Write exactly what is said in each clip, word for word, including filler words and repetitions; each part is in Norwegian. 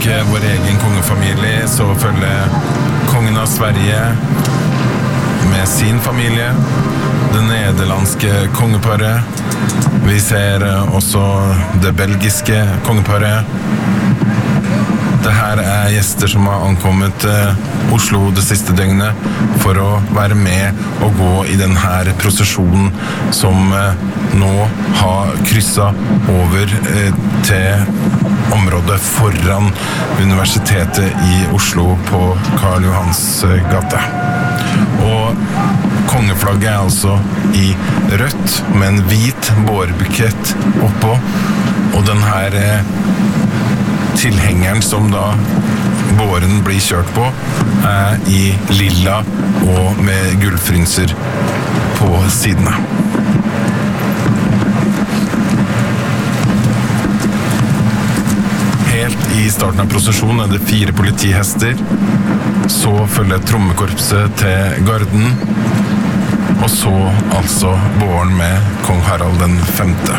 bak vår egen kongefamilie så følger kongen av Sverige med sin familie, det nederlandske kongeparet. Vi ser også det belgiske kongeparet. Det her er gjester som har ankommet til Oslo det siste døgnet for å være med og gå i den her prosesjonen som nå har krysset over til området foran universitetet i Oslo på Karl Johans gate. Og kongeflagget er altså i rødt med en hvit bårbukett oppå, og den her tilhengeren som da båren blir kjørt på er i lilla og med gullfrynser på sidene. Helt i starten av prosesjonen er det fire politihester, så følger trommekorpset til garden, og så altså båren med kong Harald den femte.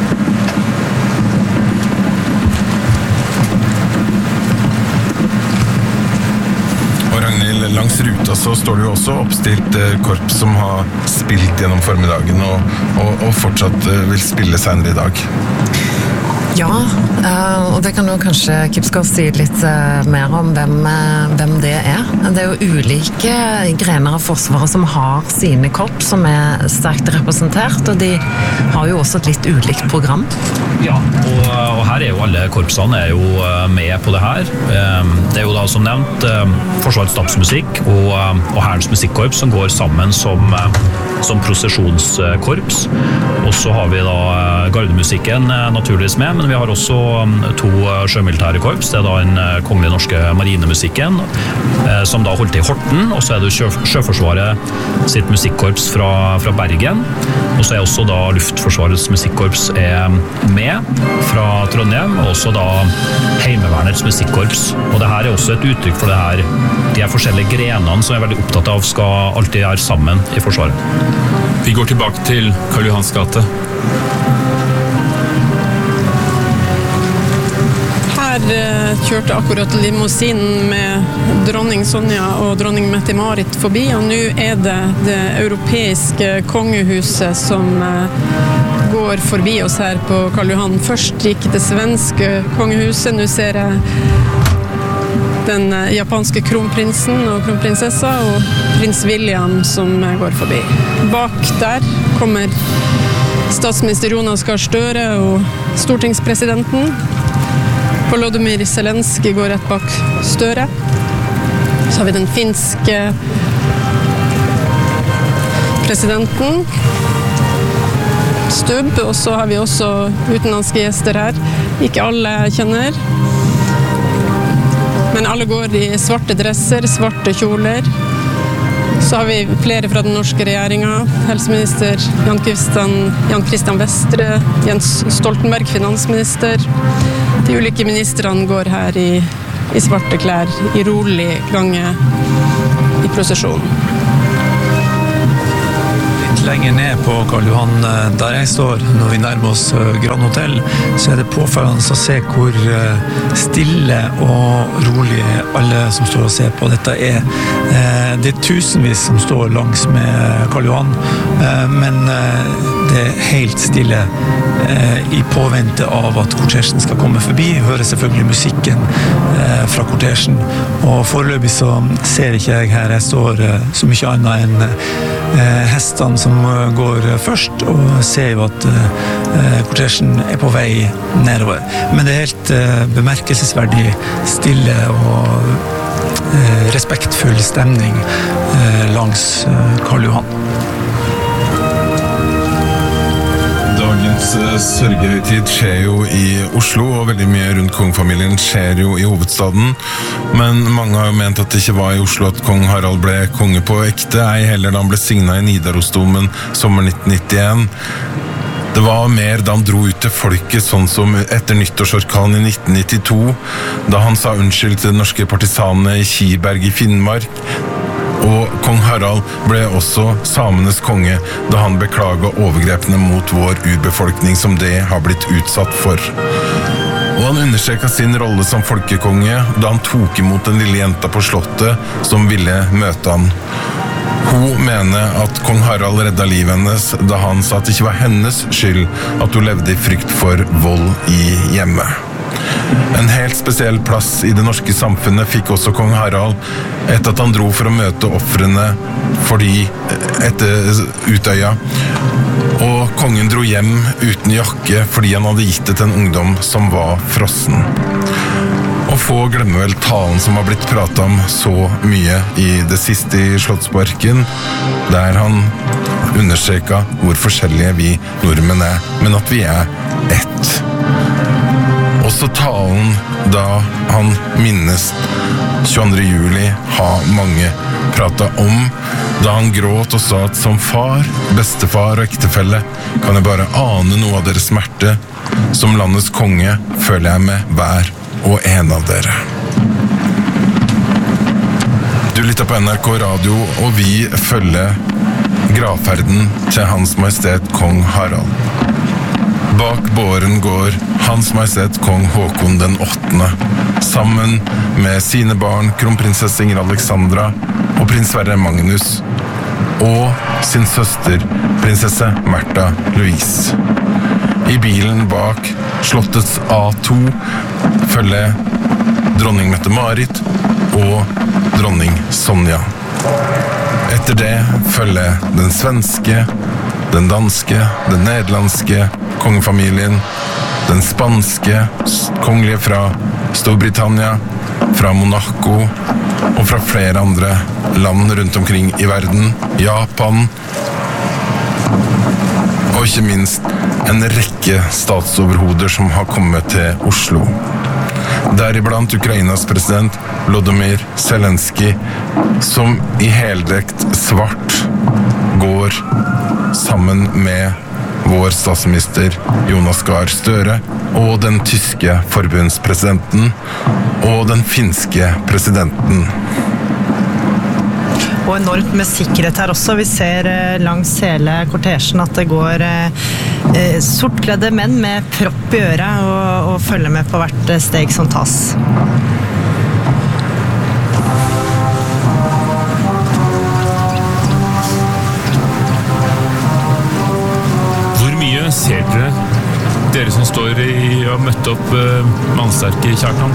Langs ruta så står det jo også oppstilt korps som har spilt gjennom formiddagen og, og, og fortsatt vil spille senere i dag. Ja, og det kan jo kanskje Kipskov si litt mer om hvem, hvem det er. Det er jo ulike grener av forsvaret som har sine korps som er sterkt representert, og de har jo også et litt ulikt program. Ja, og, og her er jo alle korpsene er jo med på det her. Det er jo da som nevnt Forsvarets stabsmusikk og, og Hærens musikkorps som går sammen som, som prosesjonskorps. Og så har vi da gardemusikken naturligvis med, men vi har også to sjømilitære korps. Det er da en kongelig norske marinemusikken, som da holdt til i Horten, og så er det sjø, Sjøforsvaret sitt musikkorps fra, fra Bergen, og så er også da Luftforsvarets musikkorps er med fra Trondheim, og også da Heimevernets musikkorps. Og det her er også et uttrykk for det her, de her forskjellige grenene som jeg er veldig opptatt av skal alltid være sammen i Forsvaret. Vi går tilbake til Karl Johans gate. Her kjørte akkurat limousinen med dronning Sonja og dronning Mette-Marit forbi, og nå er det det europeiske kongehuset som går forbi oss her på Karl Johan. Først gikk det svenske kongehuset, nå ser jeg den japanske kronprinsen og kronprinsessa og prins William som går forbi. Bak der kommer statsminister Jonas Gahr Støre og stortingspresidenten. Volodymyr Zelenskyj går rett bak Støre. Så har vi den finske presidenten, Stubb, og så har vi også utenlandske gjester her. Ikke alle kjenner, men alle går i svarte dresser, svarte kjoler. Så har vi flere fra den norske regjeringen, helseminister Jan Christian, Jan Christian Vestre, Jens Stoltenberg, finansminister. De ulike ministrene går her i, i svarte klær, i rolig gange i prosesjonen. Litt lenger ned på Karl Johan, der jeg står, når vi nærmer oss Grand Hotel, så er det påfølgende å se hvor stille og rolig alle som står og ser på dette er. Det er tusenvis som står langs med Karl Johan, men det er helt stille i påvente av at kortesjen skal komme forbi. Vi hører selvfølgelig musikken fra kortesjen, og foreløpig så ser ikke jeg her jeg står så mye annet enn hestene som går først, og ser jo at kortesjen er på vei nedover. Men det er helt bemerkelsesverdig stille og respektfull stemning langs Karl Johan. Dagens sørgehøytid skjer jo i Oslo, og veldig mye rundt kongefamilien skjer jo i hovedstaden. Men mange har jo ment at det ikke var i Oslo at kong Harald ble konge på ekte, ei heller da han ble signet i Nidarosdomen sommer nitten nittien. Det var mer da han dro ut til folket, sånn som etter nyttårsorkanen i nitten nittito, da han sa unnskyld til de norske partisanene i Kiberg i Finnmark. Og kong Harald ble også samenes konge da han beklaget overgrepene mot vår urbefolkning som det har blitt utsatt for. Og han understreket sin rolle som folkekonge da han tok imot den lille jenta på slottet som ville møte han. Hun mener at kong Harald redda livet hennes da han sa at det ikke var hennes skyld at hun levde i frykt for vold i hjemmet. En helt spesiell plass i det norske samfunnet fikk også kong Harald etter at han dro for å møte ofrene fordi etter Utøya. Og kongen dro hjem uten jakke fordi han hadde gitt det til en ungdom som var frossen. Og få glemmer vel talen som har blitt pratet om så mye i det siste i Slottsparken, der han understreket hvor forskjellige vi nordmenn er, men at vi er ett. Også talen da han minnes tjueandre juli har mange pratet om, da han gråt og sa at som far, bestefar og ektefelle kan jeg bare ane noe av deres smerte. Som landets konge føler jeg med hver og en av dere. Du lytter på N R K Radio, og vi følger gravferden til Hans Majestet Kong Harald. Bak båren går Hans Majestet Kong Håkon den åttende, sammen med sine barn, kronprinsesse Ingrid Alexandra og prins Sverre Magnus, og sin søster, prinsesse Märtha Louise. I bilen bak slottets A to følger dronning Mette-Marit og dronning Sonja. Etter det følger den svenske, den danske, den nederlandske kongefamilien, den spanske, kongelige fra Storbritannia, fra Monaco og fra flere andre land rundt omkring i verden, Japan, og ikke minst en rekke statsoverhoder som har kommet til Oslo. Deriblant Ukrainas president Volodymyr Zelensky, som i heldekt svart går sammen med vår statsminister Jonas Gahr Støre og den tyske forbundspresidenten og den finske presidenten. Og enormt med sikkerhet her også. Vi ser langs hele kortesjen at det går eh, sortkledde menn med propp i øret og, og følger med på hvert steg som tas. Hvor mye ser dere, dere som står i og har møtt opp uh, mannsterke Kjartan?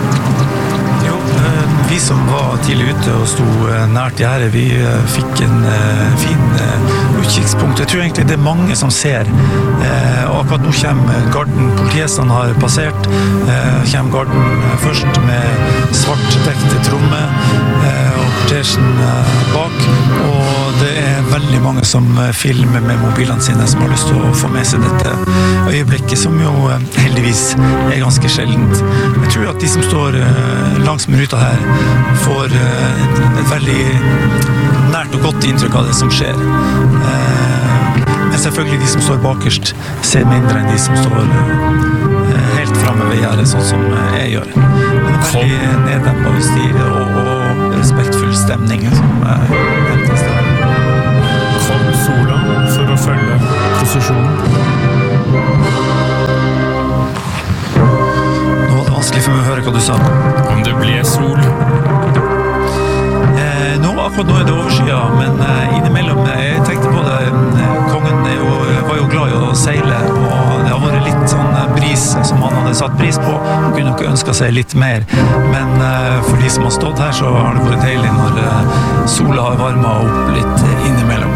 Vi som var tidlig ute og sto nært gjerdet, vi fikk en fin utkikkspunkt. Jeg tror egentlig det er mange som ser. Akkurat nå kommer garden, politihestene har passert, kommer garden først med svartdekte tromme og kortesjen bak, og det er veldig mange som filmer med mobilene sine som har lyst til å få med seg dette øyeblikket, som jo heldigvis er ganske sjeldent. Jeg tror at de som står langs med ruta her får et, et veldig nært og godt inntrykk av det som skjer. Men selvfølgelig de som står bakerst ser mindre enn de som står helt fremme ved gjerdet, sånn som jeg gjør. Men veldig neddempet stil og, og respektfull stemning som ventes der. Kom sola for å følge posisjonen. Nå var det vanskelig for meg å høre hva du sa. Om det ble sol? Eh, nå, akkurat nå er det overskya, men eh, innimellom, jeg tenkte på det, kongen er jo, var jo glad i å seile, og det har vært litt sånn bris som han hadde satt pris på, han kunne nok ønsket seg litt mer, men eh, for de som har stått her, så har det vært deilig når eh, sola har varmet opp litt innimellom.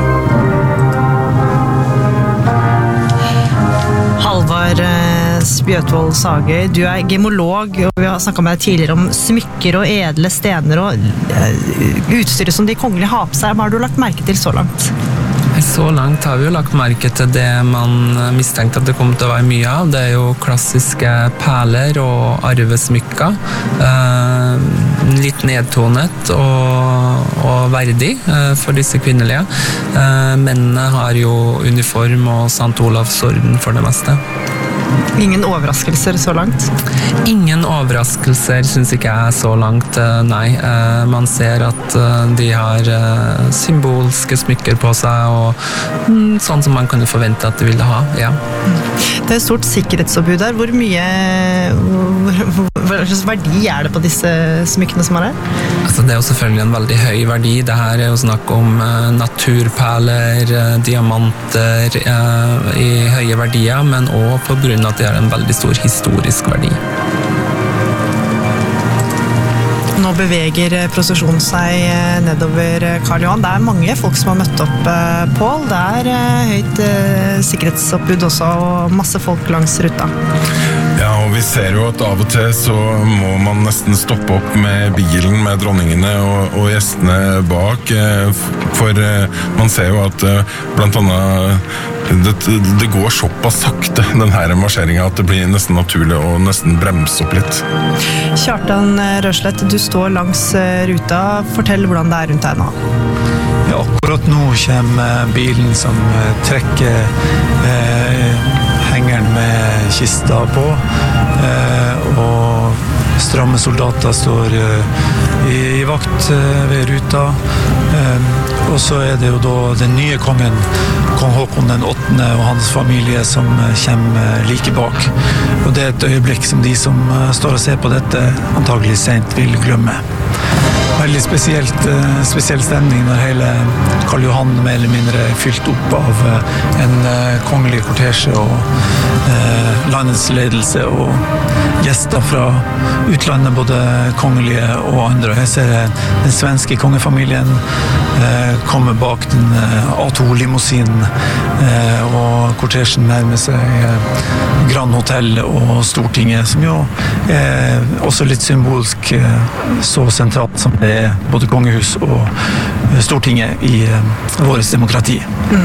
Halvard Spjøtvold Sagøy, du er gemolog, og vi har snakket med deg tidligere om smykker og edle stener og utstyret som de kongelige har på seg. Hva har du lagt merke til så langt? Så langt har vi jo lagt merke til det man mistenkte at det kom til å være mye av. Det er jo klassiske perler og arvesmykker. Eh, litt nedtonet og, og verdig eh, for disse kvinnelige. Eh, mennene har jo uniform og Sant Olavs orden for det meste. Ingen overraskelser så langt? Ingen overraskelser synes ikke jeg så langt, nei. Man ser at de har symbolske smykker på seg, og sånn som man kunne forvente at de ville ha, ja. Det er et stort sikkerhetsoppbud der. Hvor mye, hvor, hva slags verdi er det på disse smykkene som er her? Altså, det er jo selvfølgelig en veldig høy verdi. Det her er jo snakk om naturperler, diamanter i høye verdier, men også på grunn av at de har en veldig stor historisk verdi. Nå beveger prosesjonen seg nedover Karl Johan. Det er mange folk som har møtt opp, Pål. Det er høyt sikkerhetsoppbud også, og masse folk langs ruta. Ja, og vi ser jo at av og til så må man nesten stoppe opp med bilen med dronningene og, og gjestene bak, for man ser jo at blant annet det, det går såpass sakte, den her marsjeringen, at det blir nesten naturlig å nesten bremse opp litt. Kjartan Røslett, du står langs ruta. Fortell hvordan det er rundt deg nå. Ja, akkurat nå kommer bilen som trekker eh, hengeren med kista på, eh, og stramme soldater står eh, i, i vakt eh, ved ruta. Eh, og så er det jo da den nye kongen, kong Håkon den åttende og hans familie, som kommer like bak. Og det er et øyeblikk som de som står og ser på dette antagelig sent vil glemme. Veldig spesielt, spesiell stemning når hele Karl Johan mer eller mindre er fylt opp av en kongelig kortesje og eh, landets ledelse og gjester fra utlandet, både kongelige og andre. Jeg ser den svenske kongefamilien eh, komme bak den A to limousinen, eh, og kortesjen nærmer seg eh, Grand Hotel og Stortinget, som jo er også litt symbolsk eh, så sentralt som det er både kongehus og Stortinget i uh, våres demokrati. Mm.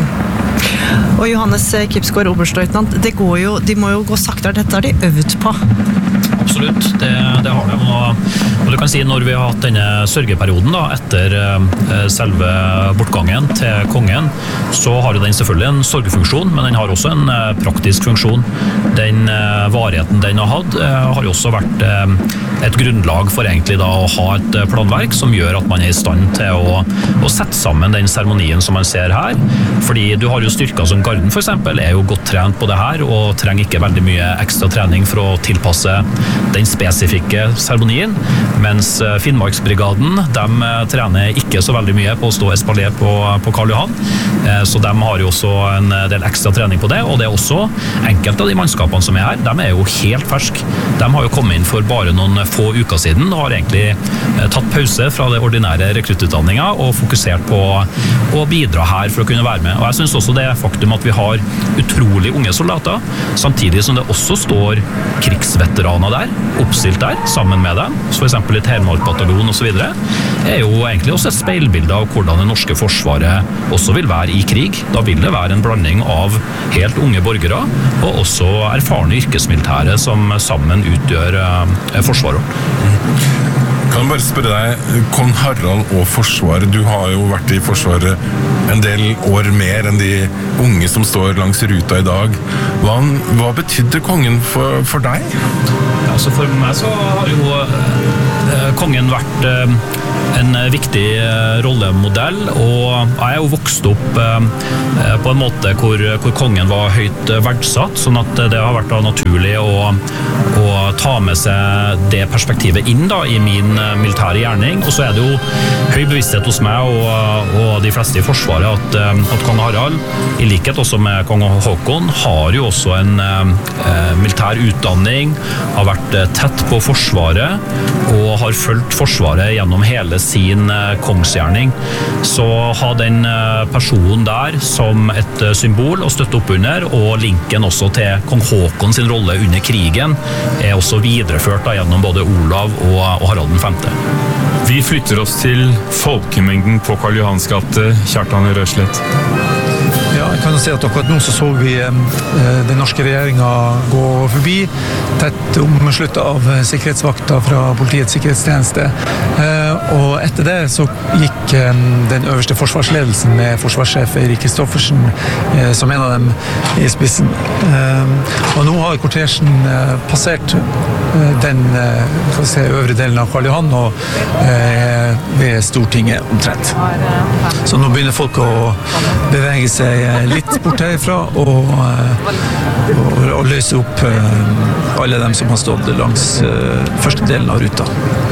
Og Johannes Kipsgaard, oberstløytnant, det går jo, de må jo gå saktere, dette har de øvd på. Absolutt, det, det har de. Og, og du kan si, når vi har hatt denne sørgeperioden da, etter uh, selve bortgangen til kongen, så har jo den selvfølgelig en sorgefunksjon, men den har også en uh, praktisk funksjon. Den uh, varigheten den har hatt, uh, har jo også vært uh, et grunnlag for egentlig da å ha et planverk som gjør at man er i stand til å, å sette sammen den seremonien som man ser her. Fordi du har jo styrker som Garden for eksempel, er jo godt trent på det her, og trenger ikke veldig mye ekstra trening for å tilpasse den spesifikke seremonien, mens Finnmarksbrigaden, de trener ikke så veldig mye på å stå espalier på, på Karl Johan, så de har jo også en del ekstra trening på det, og det er også enkelte av de mannskapene som er her, de er jo helt fersk. De har jo kommet inn for bare noen få uker siden, og har egentlig tatt pause fra det ordinære rekruttutdanninga og fokusert på å bidra her for å kunne være med. Og jeg synes også det faktum at vi har utrolig unge soldater, samtidig som det også står krigsveteraner der, oppstilt der, sammen med dem, for eksempel i Telemark-bataljon og så videre, er jo egentlig også et speilbilde av hvordan det norske forsvaret også vil være i krig. Da vil det være en blanding av helt unge borgere, og også erfarne yrkesmilitære som sammen utgjør eh, forsvaret. Kan jeg bare spørre deg, kong Harald og Forsvaret, du har jo vært i Forsvaret en del år mer enn de unge som står langs ruta i dag. Hva, hva betydde kongen for, for deg? Ja, altså for meg så har jo eh, kongen vært eh, en viktig eh, rollemodell, og jeg er jo vokst opp eh, på en måte hvor, hvor kongen var høyt verdsatt, sånn at det har vært da naturlig å, å ta med seg det perspektivet inn da, i min militære gjerning. Og så er det jo høy bevissthet hos meg og, og de fleste i Forsvaret at, at kong Harald, i likhet også med kong Håkon, har jo også en eh, militær utdanning, har vært tett på Forsvaret og har fulgt Forsvaret gjennom hele sin eh, kongsgjerning. Så ha den eh, personen der som et eh, symbol å støtte opp under, og linken også til kong Håkon sin rolle under krigen, er også videreført da, gjennom både Olav og, og Harald den femte. Vi flytter oss til folkemengden på Karl Johans gate, Kjartan Røslett. Ja, jeg kan jo si at akkurat nå så så vi eh, den norske regjeringen gå forbi, tett omsluttet av sikkerhetsvakter fra politiets sikkerhetstjeneste. Eh, og etter det så gikk eh, den øverste forsvarsledelsen med forsvarssjef Eirik Kristoffersen eh, som en av dem i spissen. Eh, og nå har kortesjen eh, passert eh, den eh, kan vi si, øvre delen av Karl Johan og eh, ved Stortinget omtrent. Så nå begynner folk å bevege seg litt bort herifra og, og, og løse opp alle dem som har stått langs første delen av ruta.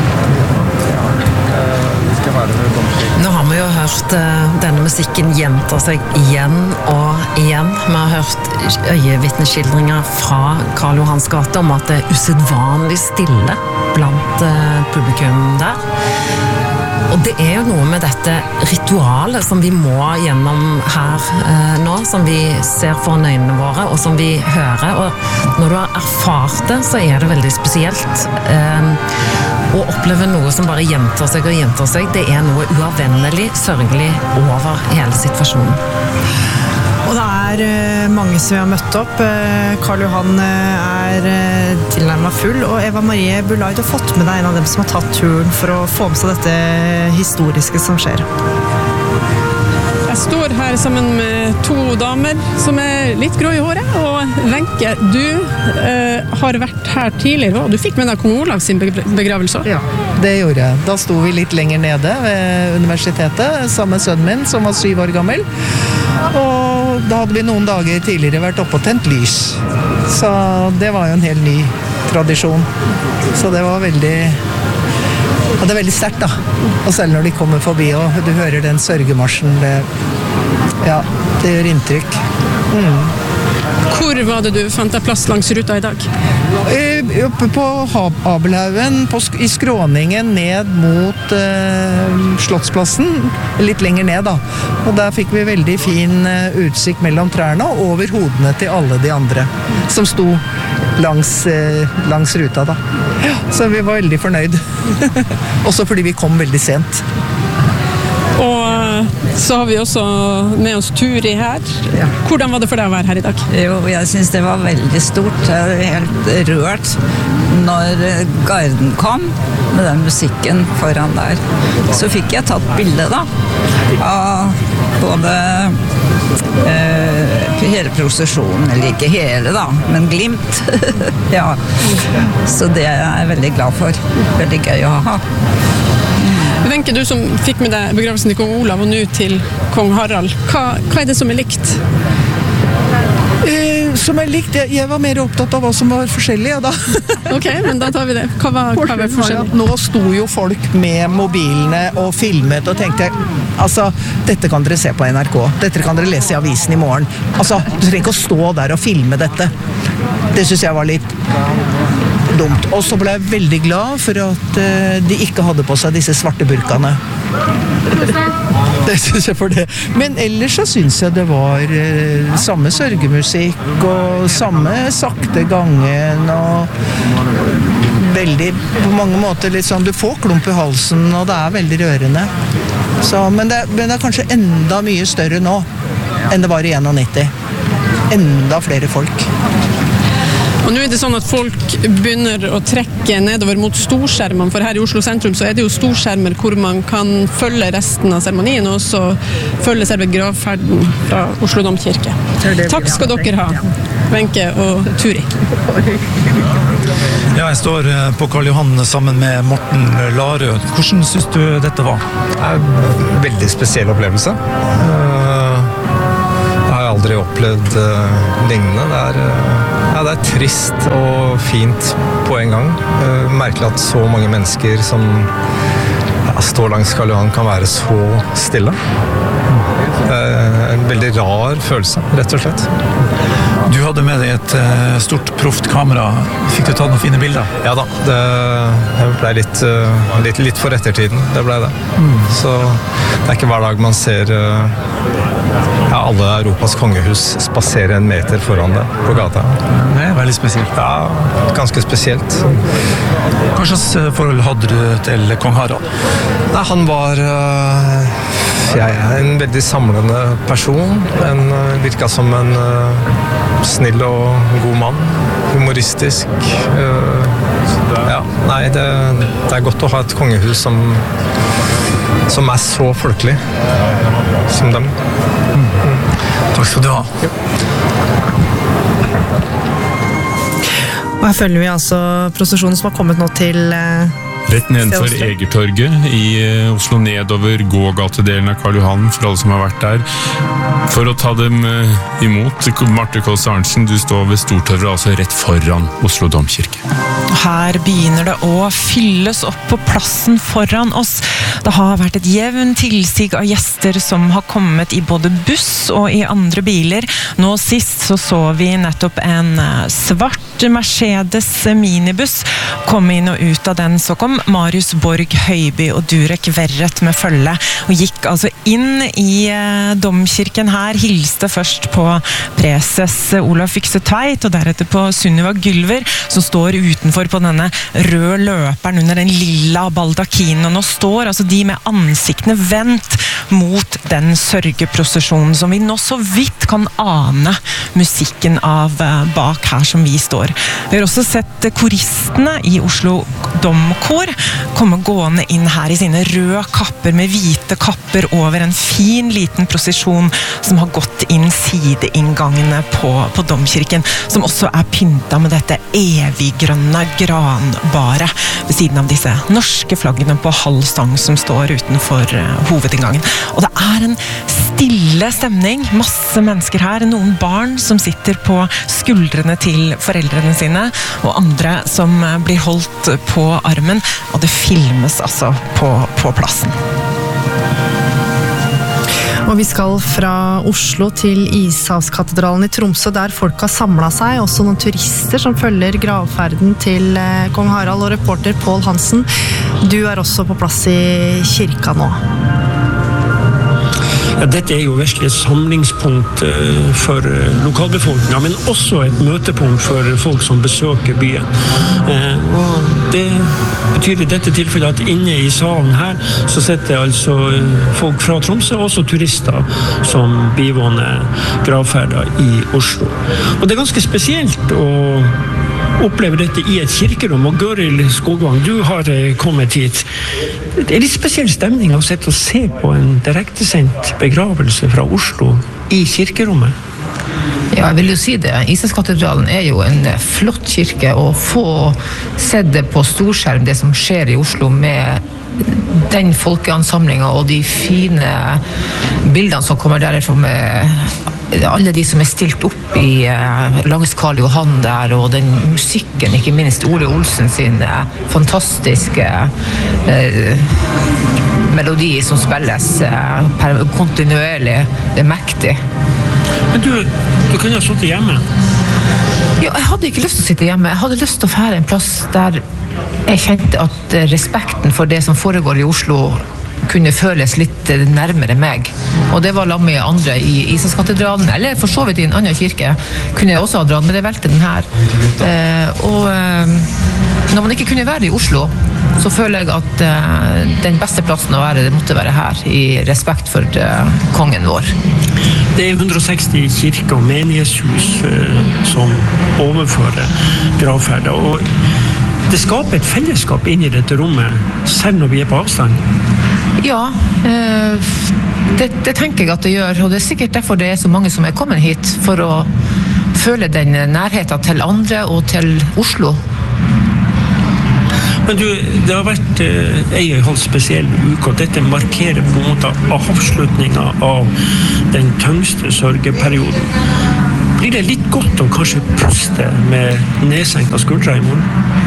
Nå har vi jo hørt uh, denne musikken gjenta seg igjen og igjen. Vi har hørt øyevitneskildringer fra Karl Johans gate om at det er usedvanlig stille blant uh, publikum der. Og det er jo noe med dette ritualet som vi må gjennom her eh, nå, som vi ser for øynene våre, og som vi hører. Og når du har erfart det, så er det veldig spesielt. Eh, å oppleve noe som bare gjentar seg og gjentar seg, det er noe uavvennelig, sørgelig over hele situasjonen. Og det er uh, mange som vi har møtt opp. Uh, Karl Johan uh, er uh, tilnærmet full, og Eva Marie Bulai, du har fått med deg en av dem som har tatt turen for å få med seg dette historiske som skjer. Jeg står her sammen med to damer som er litt grå i håret, og Wenche, du uh, har vært her tidligere, og du fikk med deg kong Olav sin begravelse. Ja, det gjorde jeg. Da sto vi litt lenger nede ved universitetet, sammen med sønnen min, som var syv år gammel. Og da hadde vi noen dager tidligere vært oppe og tent lys. Så det var jo en helt ny tradisjon. Så det var veldig... Ja, det er veldig sterkt da. Og selv når de kommer forbi og du hører den sørgemarsjen, det, ja, det gjør inntrykk. Mm. Hvor var det du fant deg plass langs ruta i dag? Eh, oppe på Abelhaugen, på, i skråningen ned mot eh, Slottsplassen, litt lenger ned da. Og der fikk vi veldig fin eh, utsikt mellom trærne og over hodene til alle de andre som sto langs, eh, langs ruta da. Ja, så vi var veldig fornøyd. Også fordi vi kom veldig sent. Og så har vi også med oss Turi her. Ja. Hvordan var det for deg å være her i dag? Jo, jeg synes det var veldig stort. Jeg er helt rørt når garden kom med den musikken foran der. Så fikk jeg tatt bilde da av både eh, hele prosesjonen, eller ikke hele da, men glimt. Ja. Så det er jeg veldig glad for. Veldig gøy å ha. Wenche, du som fikk med deg begravelsen til kong Olav og nå til kong Harald, hva, hva er det som er likt? Eh, som er likt, jeg, jeg var mer opptatt av hva som var forskjellig, ja, da. Ok, men da tar vi det. Hva var, hva var forskjellig? Nå sto jo folk med mobilene og filmet og tenkte, altså, dette kan dere se på N R K, dette kan dere lese i avisen i morgen. Altså, du trenger ikke å stå der og filme dette. Det synes jeg var litt dumt. Og så ble jeg veldig glad for at uh, de ikke hadde på seg disse svarte burkene. Det synes jeg for det. Men ellers så synes jeg det var uh, samme sørgemusikk og samme sakte gangen og veldig, på mange måter litt sånn, du får klump i halsen og det er veldig rørende. Så, men, det, men det er kanskje enda mye større nå enn det var i nittién. Enda flere folk. Og nå er det sånn at folk begynner å trekke nedover mot storskjermene, for her i Oslo sentrum så er det jo storskjermer hvor man kan følge resten av seremonien og også følge selve gravferden fra Oslo Domkirke. Takk skal dere ha, Wenche og Turi. Ja, jeg står på Karl Johan sammen med Morten Larø. Hvordan synes du dette var? Det er en veldig spesiell opplevelse. Jeg har aldri opplevd lignende. Det er... Ja, det er trist og fint på en gang. Merkelig at så mange mennesker som ja, står langs Karl Johan kan være så stille. En veldig rar følelse, rett og slett. Du hadde med deg et stort proft kamera. Fikk du ta noen fine bilder? Ja da, det, det ble litt, litt, litt for ettertiden. Det ble det. Mm. Så det er ikke hver dag man ser ja, alle Europas kongehus spasserer en meter foran det på gata. Det er veldig spesielt. Ja, ganske spesielt. Hva slags forhold hadde du til kong Harald? Nei, han var uh, jeg er en veldig samlende person. En uh, virka som en uh, snill og god mann. Humoristisk. Uh, ja, nei, det, det er godt å ha et kongehus som, som er så folkelig som dem. Mm. Takk skal du ha. Ja. Og her følger vi altså prosesjonen som har kommet nå til uh Rett nedenfor Egertorget i Oslo, nedover gågatedelen av Karl Johan, for alle som har vært der. For å ta dem imot, Marte Kåss Arntzen, du står ved Stortorvet, altså rett foran Oslo Domkirke. Her begynner det å fylles opp på plassen foran oss. Det har vært et jevn tilsig av gjester som har kommet i både buss og i andre biler. Nå sist så så vi nettopp en svart Mercedes minibuss komme inn og ut av den. Så kom Marius Borg Høiby og Durek Verret med følge og gikk altså inn i eh, domkirken her, hilste først på preses Olav Fykse Tveit og deretter på Sunniva Gylver som står utenfor på denne røde løperen under den lilla baldakinen, og nå står altså de med ansiktene vendt mot den sørgeprosesjonen som vi nå så vidt kan ane musikken av eh, bak her som vi står. Vi har også sett koristene i Oslo Domkor komme gående inn her i sine røde kapper med hvite kapper over en fin liten prosesjon som har gått inn sideinngangene på, på domkirken, som også er pynta med dette eviggrønne granbare ved siden av disse norske flaggene på halv stang som står utenfor uh, hovedinngangen. Og det er en stille stemning, masse mennesker her, noen barn som sitter på skuldrene til foreldrene sine, og andre som uh, blir holdt på armen, og det filmes altså på, på plassen. Og vi skal fra Oslo til Ishavskatedralen i Tromsø, der folk har samlet seg, også noen turister som følger gravferden til eh, kong Harald, og reporter Pål Hansen. Du er også på plass i kirka nå. Ja, dette er jo virkelig et samlingspunkt for lokalbefolkningen, men også et møtepunkt for folk som besøker byen. Og det betyr i dette tilfellet at inne i salen her så sitter altså folk fra Tromsø, også turister som bivåner gravferder i Oslo. Og det er ganske spesielt å oppleve dette i et kirkerom, og Gøril Skogvang, du har kommet hit. Det er litt spesiell stemning å sitte og se på en direktesendt begravelse fra Oslo i kirkerommet. Ja, jeg vil jo si det. Ishavskatedralen er jo en flott kirke, og få sett det på storskjerm, det som skjer i Oslo med den folkeansamlingen og de fine bildene som kommer derfra med alle de som er stilt opp i uh, langs Karl Johan der, og den musikken, ikke minst Ole Olsen sin uh, fantastiske uh, melodi som spilles uh, per, kontinuerlig. Det er mektig. Men du, du kunne ha sittet hjemme? Ja, jeg hadde ikke lyst til å sitte hjemme. Jeg hadde lyst til å fære en plass der jeg kjente at respekten for det som foregår i Oslo kunne føles litt nærmere meg. Og det var sammen med andre i Ishavskatedralen, eller for så vidt i en annen kirke, kunne jeg også ha dratt, men jeg valgte den her. Eh, og eh, når man ikke kunne være i Oslo, så føler jeg at eh, den beste plassen å være, det måtte være her, i respekt for eh, kongen vår. Det er hundre og seksti kirker og menighetshus eh, som overfører gravferder, og det skaper et fellesskap inn i dette rommet, selv når vi er på avstand. Ja, eh, det, det tenker jeg at det gjør, og det er sikkert derfor det er så mange som er kommet hit, for å føle den nærheten til andre og til Oslo. Men du, det har vært eh, en halv spesiell uke, og dette markerer på en måte avslutningen av den tyngste sørgeperioden. Blir det litt godt å kanskje puste med nedsenket skuldre i morgen?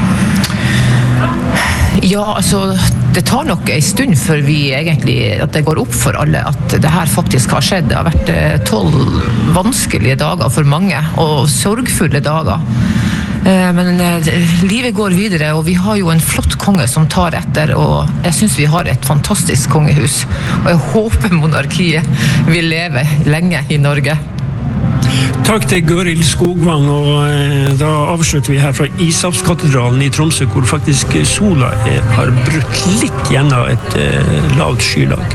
Ja, altså, det tar nok en stund før vi egentlig, at det går opp for alle at det her faktisk har skjedd. Det har vært tolv vanskelige dager for mange, og sorgfulle dager. Men livet går videre, og vi har jo en flott konge som tar etter, og jeg synes vi har et fantastisk kongehus. Og jeg håper monarkiet vil leve lenge i Norge. Takk til Gøril Skogvang, og eh, da avslutter vi her fra Ishavskatedralen i Tromsø, hvor faktisk sola er, har brutt litt gjennom et eh, lavt skylag.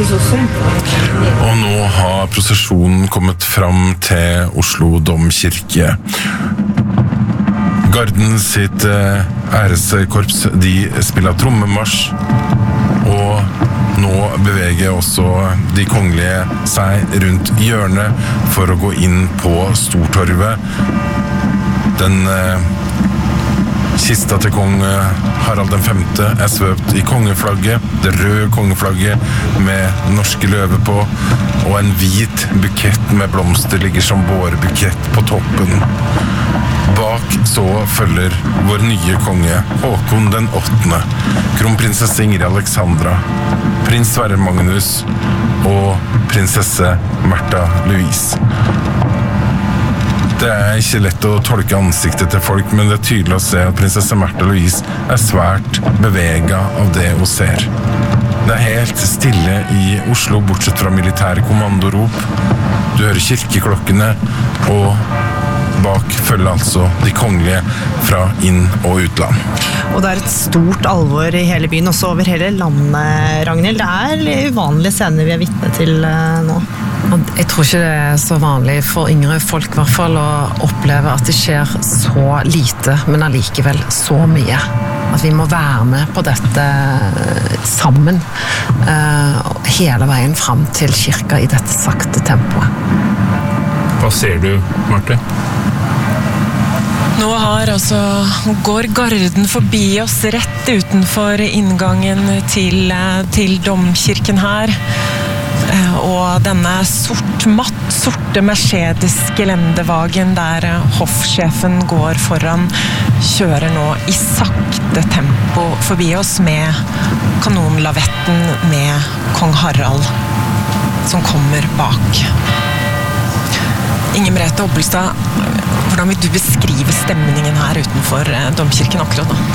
Og nå har prosesjonen kommet fram til Oslo Domkirke. Garden sitt eh, æreskorps, de spiller trommemarsj, og nå beveger også de kongelige seg rundt hjørnet for å gå inn på Stortorvet. Den eh, kista til kong Harald den femte er svøpt i kongeflagget, det røde kongeflagget med norske løver på, og en hvit bukett med blomster ligger som vårbukett på toppen. Bak så følger vår nye konge, Håkon den åttende, kronprinsesse Ingrid Alexandra, prins Sverre Magnus og prinsesse Märtha Louise. Det er ikke lett å tolke ansiktet til folk, men det er tydelig å se at prinsesse Märtha Louise er svært beveget av det hun ser. Det er helt stille i Oslo, bortsett fra militære kommandorop. Du hører kirkeklokkene, og bak følger altså de kongelige fra inn- og utland. Og det er et stort alvor i hele byen, også over hele landet, Ragnhild. Det er uvanlige scener vi er vitne til nå. Jeg tror ikke det er så vanlig for yngre folk i hvert fall å oppleve at det skjer så lite, men allikevel så mye. At vi må være med på dette sammen, hele veien frem til kirka i dette sakte tempoet. Hva ser du, Marte? Nå har altså, går garden forbi oss rett utenfor inngangen til, til domkirken her. Og denne sort, matt, sorte Mercedes-gelendevagen der hoffsjefen går foran, kjører nå i sakte tempo forbi oss med kanonlavetten med kong Harald som kommer bak. Inger Merete Oppelstad, hvordan vil du beskrive stemningen her utenfor domkirken akkurat nå?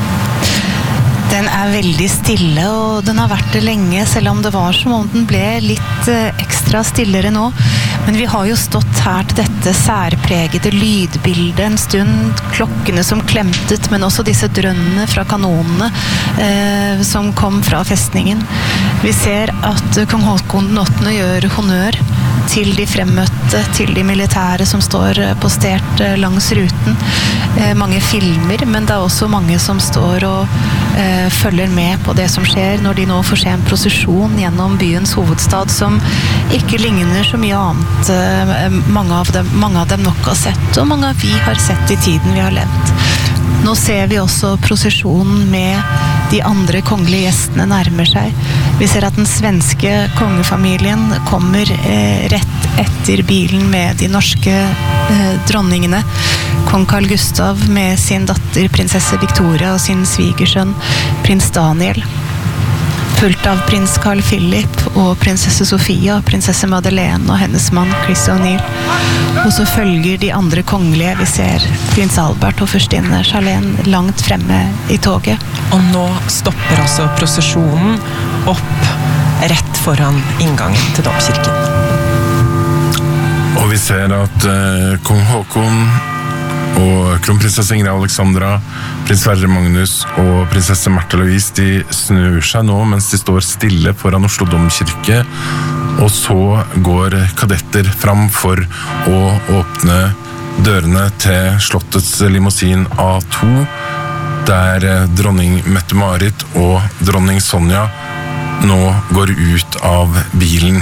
Den er veldig stille, og den har vært det lenge, selv om det var som om den ble litt ekstra stillere nå. Men vi har jo stått her til dette særpregede lydbildet en stund, klokkene som klemtet, men også disse drønnene fra kanonene eh, som kom fra festningen. Vi ser at kong Håkon den åttende gjør honnør til de fremmøtte, til de militære som står postert langs ruten. Eh, mange filmer, men det er også mange som står og eh, følger med på det som skjer når de nå får se en prosesjon gjennom byens hovedstad som ikke ligner så mye annet eh, mange, av dem, mange av dem nok har sett, og mange av vi har sett i tiden vi har levd. Nå ser vi også prosesjonen med de andre kongelige gjestene nærmer seg. Vi ser at den svenske kongefamilien kommer eh, rett etter bilen med de norske eh, dronningene. Kong Carl Gustav med sin datter prinsesse Victoria og sin svigersønn prins Daniel. Fulgt av prins Carl Philip og prinsesse Sofia, prinsesse Madeleine og hennes mann Chris O'Neill. Og så følger de andre kongelige. Vi ser prins Albert og førstinne Charlene langt fremme i toget. Og nå stopper altså prosesjonen opp rett foran inngangen til domkirken. Og vi ser at eh, kong Håkon og kronprinsesse Ingrid Alexandra, prins Sverre Magnus og prinsesse Märtha Louise, de snur seg nå mens de står stille foran Oslo Domkirke, og så går kadetter fram for å åpne dørene til slottets limousin A to, der dronning Mette-Marit og dronning Sonja nå går ut av bilen.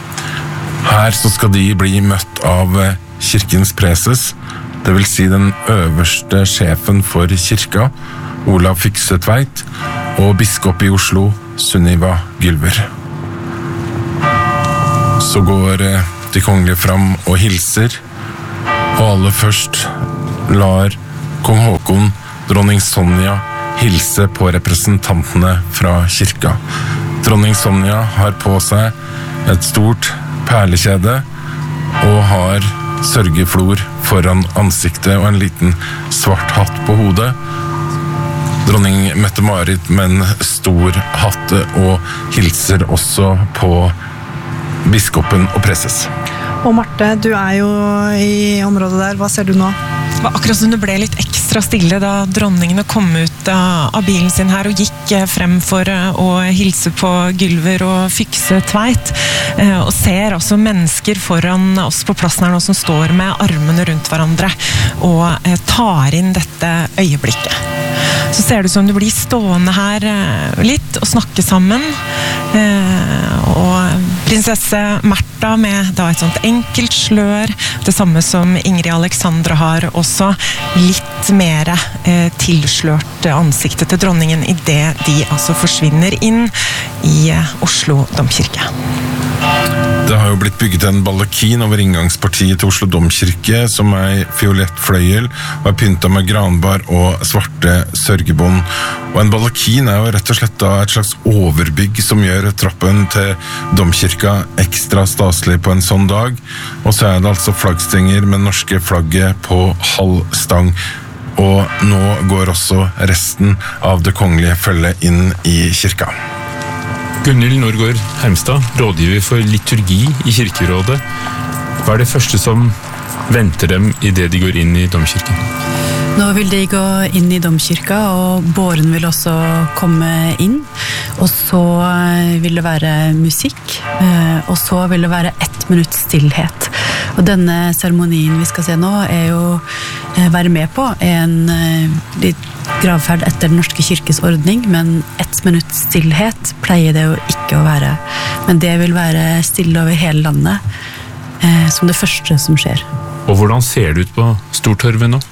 Her så skal de bli møtt av kirkens preses, det vil si den øverste sjefen for kirka, Olav Fiksetveit, og biskop i Oslo, Sunniva Gylver. Så går de kongelige fram og hilser, og aller først lar kong Håkon, dronning Sonja, hilse på representantene fra kirka. Dronning Sonja har på seg et stort perlekjede og har sørgeflor foran ansiktet og en liten svart hatt på hodet. Dronning Mette-Marit med en stor hatt og hilser også på biskopen og preses. Og Marte, du er jo i området der. Hva ser du nå? Det var akkurat som det ble litt ekstra stille da dronningene kom ut av bilen sin her og gikk frem for å hilse på Gylver og fikse Tveit. Og ser også mennesker foran oss på plassen her nå som står med armene rundt hverandre og tar inn dette øyeblikket. Så ser det ut som du blir stående her litt og snakke sammen. Og prinsesse Märtha med da et sånt enkelt slør, det samme som Ingrid Alexandra har, også litt mer eh, tilslørt ansiktet til dronningen i det de altså forsvinner inn i Oslo Domkirke. Det har jo blitt bygget en baldakin over inngangspartiet til Oslo Domkirke som er fiolett fløyel og er pyntet med granbar og svarte sørgebånd. Og en baldakin er jo rett og slett da et slags overbygg som gjør trappen til Domkirka ekstra staselig på en sånn dag. Og så er det altså flaggstenger med norske flagget på halv stang. Og nå går også resten av det kongelige følget inn i kirka. Gunhild Norgård Hermstad, rådgiver for liturgi i Kirkerådet. Hva er det første som venter dem i det de går inn i Domkirken? Nå vil de gå inn i Domkirka, og båren vil også komme inn. Og så vil det være musikk, og så vil det være ett minutt stillhet. Og denne seremonien vi skal se nå er jo være med på en litt gravferd etter den norske kirkes ordning, men ett minutt stillhet pleier det jo ikke å være. Men det vil være stille over hele landet, eh, som det første som skjer. Og hvordan ser det ut på Stortorvet nå?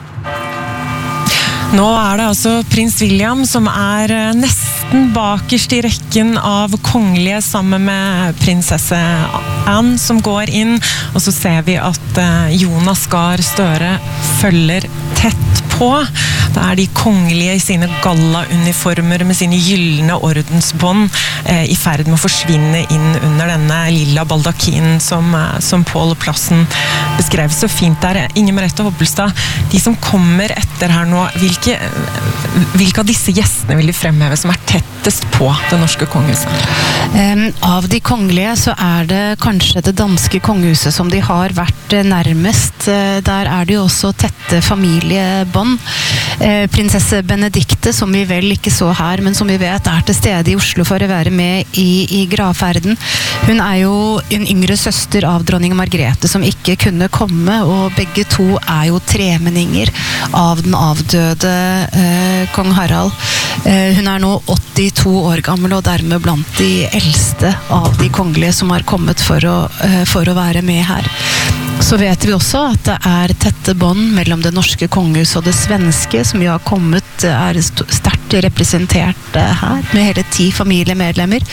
Nå er det altså prins William som er nesten bakerst i rekken av kongelige sammen med prinsesse Anne som går inn, og så ser vi at Jonas Gahr Støre følger tett på. Det er de kongelige i sine gallauniformer med sine gyllene ordensbånd eh, i ferd med å forsvinne inn under denne lilla baldakinen som, som Pål Plassen beskrev så fint der. Inger Merete Hobbelstad, de som kommer etter her nå, hvilke, hvilke av disse gjestene vil de fremheve som er tettest på det norske kongehuset? Um, av de kongelige så er det kanskje det danske kongehuset som de har vært nærmest. Der er det jo også tette familiebånd. Prinsesse Benedikte, som vi vel ikke så her, men som vi vet er til stede i Oslo for å være med i, i gravferden. Hun er jo en yngre søster av dronning Margrethe som ikke kunne komme, og begge to er jo tremenninger av den avdøde eh, kong Harald. Eh, hun er nå åttito år gammel og dermed blant de eldste av de kongelige som har kommet for å, eh, for å være med her. Så vet vi også at det er tette bånd mellom det norske kongehuset og det svenske, som jo har kommet, er sterkt representert her, med hele ti familiemedlemmer.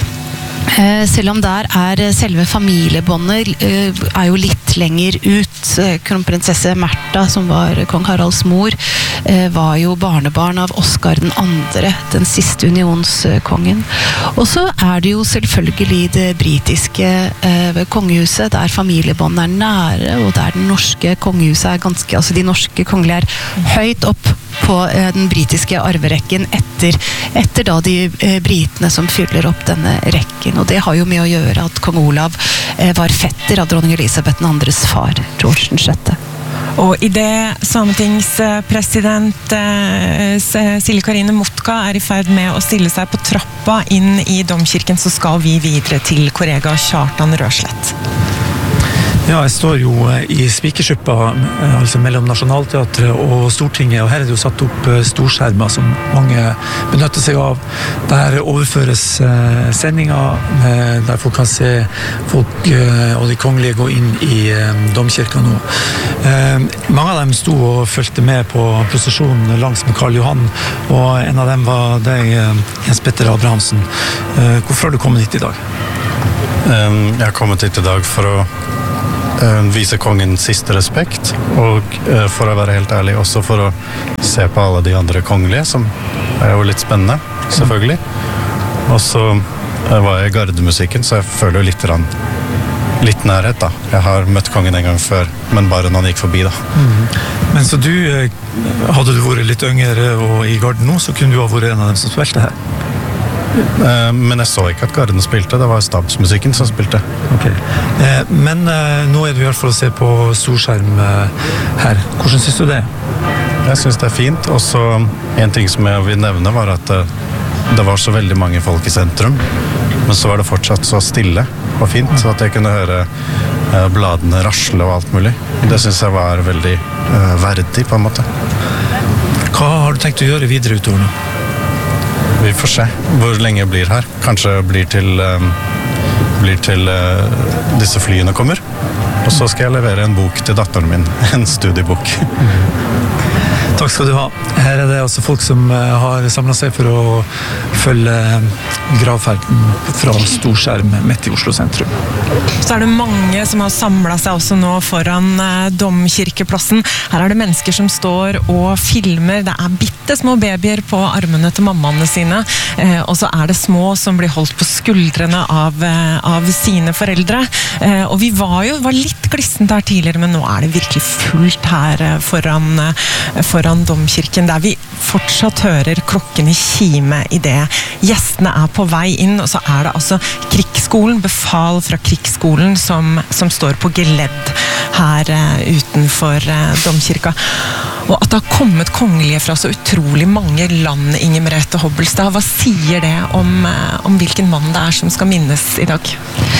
Selv om der er selve familiebåndet er jo litt lenger ut. Kronprinsesse Märtha, som var kong Haralds mor, var jo barnebarn av Oscar den andre, den siste unionskongen. Og så er det jo selvfølgelig det britiske kongehuset, der familiebåndet er nære, og der den norske kongehuset er ganske, altså de norske kongelige er høyt opp på den britiske arverekken etter, etter da de britene som fyller opp denne rekken. Og det har jo med å gjøre at kong Olav var fetter av dronning Elisabeth den andres far, George den sjette. Og i det sametingspresident Silje Karine Motka er i ferd med å stille seg på trappa inn i Domkirken, så skal vi videre til kollega Kjartan Røslett. Ja, jeg står jo i Spikersuppa, altså mellom Nationaltheatret og Stortinget, og her er det jo satt opp storskjermer som mange benytter seg av. Der overføres sendinger, der folk kan se folk og de kongelige gå inn i Domkirka nå. Mange av dem sto og følte med på prosesjonen langs med Karl Johan, og en av dem var deg, Jens Petter Abrahamsen. Hvorfor har du kommet hit i dag? Jeg har kommet hit i dag for å vise kongen siste respekt, og for å være helt ærlig også for å se på alle de andre kongelige, som er jo litt spennende, selvfølgelig. Og så var jeg i gardemusikken, så jeg føler litt, litt nærhet da. Jeg har møtt kongen en gang før, men bare når han gikk forbi da. Mm. Men så du, hadde du vært litt yngre og i garden nå, så kunne du ha vært en av dem som spilte her? Eh, Men jeg så ikke at Garden spilte, det var stabsmusikken som spilte. Ok. Eh, Men eh, nå er du i hvert fall å se på storskjerm eh, her. Hvordan synes du det? Jeg synes det er fint, og så en ting som jeg vil nevne var at eh, det var så veldig mange folk i sentrum, men så var det fortsatt så stille og fint, så at jeg kunne høre eh, bladene rasle og alt mulig. Det synes jeg var veldig eh, verdig på en måte. Hva har du tenkt å gjøre videre utover nå? Vi får se hvor lenge jeg blir her. Kanskje blir til, um, blir til uh, disse flyene kommer. Og så skal jeg levere en bok til datteren min, en studiebok. Takk skal du ha. Her er det altså folk som eh, har samlet seg for å følge gravferden fra storskjerm midt i Oslo sentrum. Så er det mange som har samlet seg også nå foran eh, Domkirkeplassen. Her er det mennesker som står og filmer. Det er bitte små babyer på armene til mammaene sine, eh, og så er det små som blir holdt på skuldrene av, eh, av sine foreldre. Eh, og vi var jo var litt glissent her tidligere, men nå er det virkelig fullt her eh, foran, eh, foran Domkirken, der vi fortsatt hører klokkene kime i det gjestene er på vei inn, og så er det altså krigsskolen, befal fra krigsskolen som, som står på geledd her uh, utenfor uh, Domkirka. Og at det har kommet kongelige fra så utrolig mange land, Inger Merete Hobbelstad, hva sier det om, uh, om hvilken mann det er som skal minnes i dag?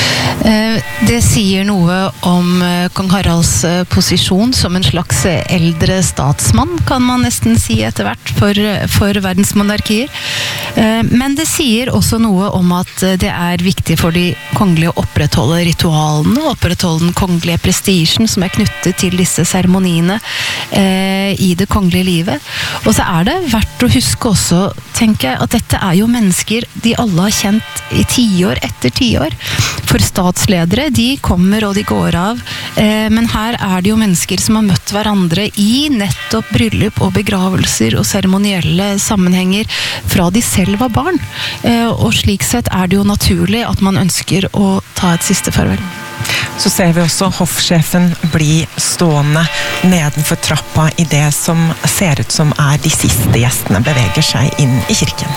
Det sier noe om kong Haralds posisjon som en slags eldre statsmann, kan man nesten si etter hvert, for, for verdensmonarkier. Men det sier også noe om at det er viktig for de kongelige å opprettholde ritualene, opprettholde den kongelige prestisjen som er knyttet til disse seremoniene i det kongelige livet. Og så er det verdt å huske også, tenker jeg, at dette er jo mennesker de alle har kjent i tiår etter tiår. For statsledere, de kommer og de går av, eh, men her er det jo mennesker som har møtt hverandre i nettopp bryllup og begravelser og seremonielle sammenhenger fra de selv var barn. Eh, og slik sett er det jo naturlig at man ønsker å ta et siste farvel. Så ser vi også hoffsjefen bli stående nedenfor trappa i det som ser ut som er de siste gjestene beveger seg inn i kirken.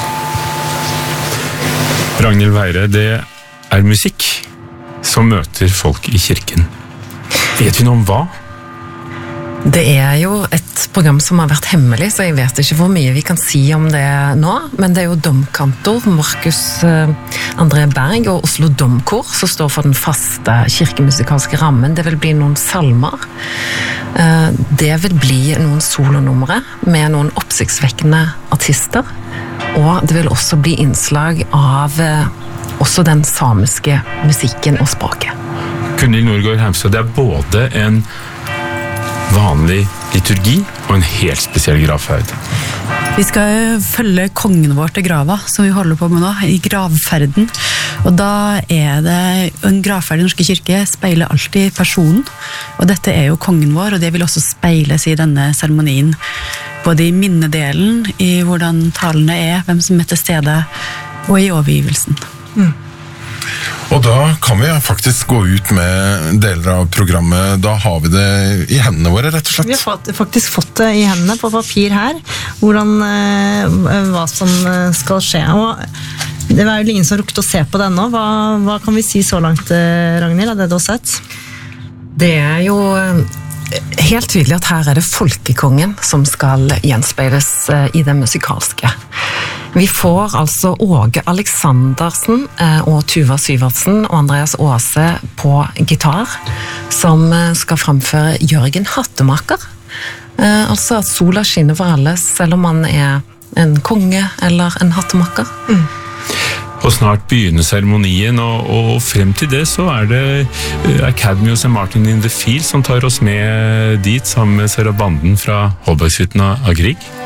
Ragnhild Weire, det er musikk som møter folk i kirken. Vet vi noe om hva? Det er jo et program som har vært hemmelig, så jeg vet ikke hvor mye vi kan si om det nå, men det er jo domkantor Markus André Berg og Oslo Domkor som står for den faste kirkemusikalske rammen. Det vil bli noen salmer. Det vil bli noen solonumre med noen oppsiktsvekkende artister, og det vil også bli innslag av også den samiske musikken og språket. Gunhild Nordgaard Heimstad, det er både en vanlig liturgi og en helt spesiell gravferd. Vi skal følge kongen vår til grava, som vi holder på med nå, i gravferden. Og da er det en gravferd i Norske kirke speiler alltid personen, og dette er jo kongen vår, og det vil også speiles i denne seremonien. Både i minnedelen, i hvordan talene er, hvem som er til stede, og i overgivelsen. Mm. Og da kan vi faktisk gå ut med deler av programmet. Da har vi det i hendene våre, rett og slett. Vi har faktisk fått det i hendene på papir her, hvordan, hva som skal skje. Og det er jo ingen som rukket å se på det ennå. Hva, hva kan vi si så langt, Ragnhild, av det du har sett? Det er jo helt tydelig at her er det folkekongen som skal gjenspeiles i det musikalske. Vi får altså Åge Aleksandersen og Tuva Syvertsen og Andreas Aase på gitar, som skal framføre Jørgen Hattemaker. Altså at sola skinner for alle, selv om man er en konge eller en hattemaker. Mm. Og snart begynner seremonien, og, og frem til det så er det Academy og Saint Martin in the Field som tar oss med dit sammen med Sarah Banden fra Holbergshytten av Grieg.